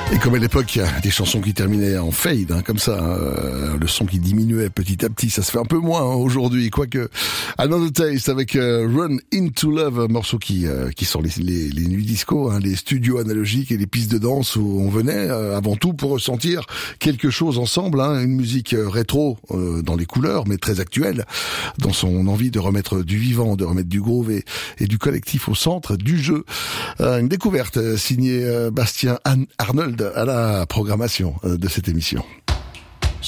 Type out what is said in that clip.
Et comme à l'époque, il y a des chansons qui terminaient en fade, comme ça, le son qui diminuait petit à petit, ça se fait un peu moins aujourd'hui, quoique Another Taste avec Run Into Love, un morceau qui sort les nuits disco, les studios analogiques et les pistes de danse où on venait avant tout pour ressentir quelque chose ensemble, une musique rétro dans les couleurs, mais très actuelle, dans son envie de remettre du vivant, de remettre du groove et du collectif au centre du jeu. Une découverte signée Bastien Arnold à la programmation de cette émission.